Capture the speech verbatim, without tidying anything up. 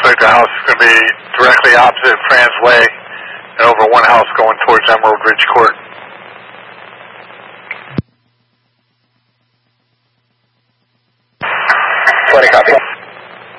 suspect. The house is going to be directly opposite Franz Way and over one house going towards Emerald Ridge Court. twenty copy.